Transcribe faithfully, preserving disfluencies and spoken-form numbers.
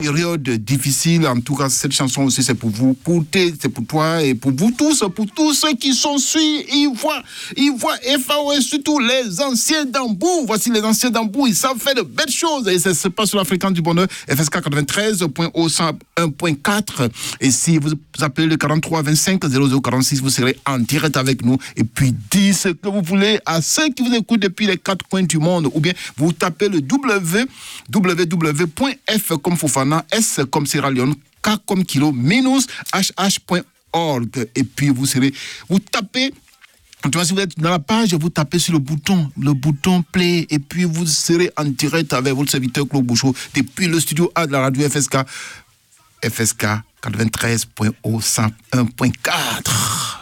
Période difficile, en tout cas cette chanson aussi c'est pour vous, pour tes, c'est pour toi et pour vous tous, pour tous ceux qui sont sur Ivoire, Ivoire, F A O et surtout les anciens d'Hambourg. Voici les anciens d'Hambourg, ils savent faire de belles choses et ça se passe sur la fréquence du bonheur F S K quatre-vingt-treize point cent un point quatre et si vous appelez le quarante-trois vingt-cinq zéro zéro quarante-six, vous serez en direct avec nous et puis dites ce que vous voulez à ceux qui vous écoutent depuis les quatre coins du monde ou bien vous tapez le w w w point f comme Fofana, S comme Sierra Leone, K comme Kilo, minus hh point org. Et puis vous serez, vous tapez, si vous êtes dans la page, vous tapez sur le bouton, le bouton play, et puis vous serez en direct avec votre serviteur Claude Bouchot depuis le studio A de la radio F S K, F S K quatre-vingt-treize point cent un point quatre.